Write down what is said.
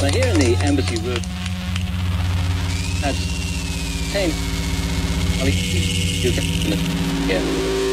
Now here in the embassy room, that's same. You can, yeah.